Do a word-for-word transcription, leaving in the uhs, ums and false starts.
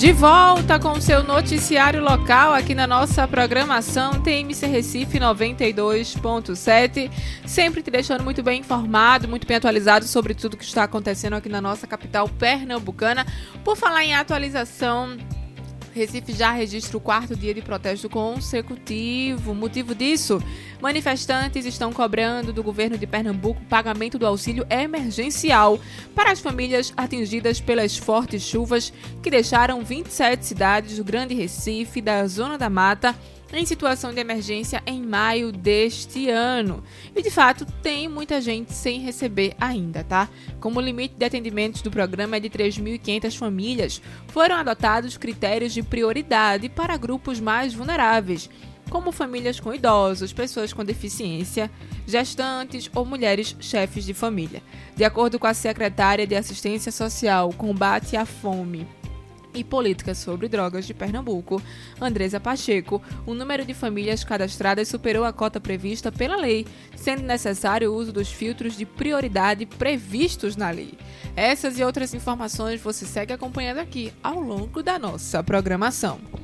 De volta com o seu noticiário local aqui na nossa programação T M C Recife noventa e dois ponto sete, sempre te deixando muito bem informado, muito bem atualizado sobre tudo que está acontecendo aqui na nossa capital pernambucana. Por falar em atualização, Recife já registra o quarto dia de protesto consecutivo. Motivo disso? Manifestantes estão cobrando do governo de Pernambuco o pagamento do auxílio emergencial para as famílias atingidas pelas fortes chuvas que deixaram vinte e sete cidades do Grande Recife e da Zona da Mata em situação de emergência em maio deste ano. E, de fato, tem muita gente sem receber ainda, tá? Como o limite de atendimentos do programa é de três mil e quinhentas famílias, foram adotados critérios de prioridade para grupos mais vulneráveis, como famílias com idosos, pessoas com deficiência, gestantes ou mulheres chefes de família. De acordo com a secretária de Assistência Social, Combate à Fome e Políticas sobre Drogas de Pernambuco, Andresa Pacheco, o número de famílias cadastradas superou a cota prevista pela lei, sendo necessário o uso dos filtros de prioridade previstos na lei. Essas e outras informações você segue acompanhando aqui ao longo da nossa programação.